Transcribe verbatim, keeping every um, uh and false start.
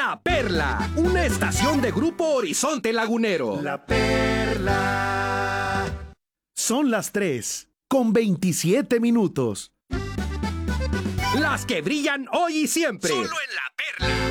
La Perla, una estación de Grupo Horizonte Lagunero. La Perla. Son las tres con veintisiete minutos. Las que brillan hoy y siempre. Solo en La Perla.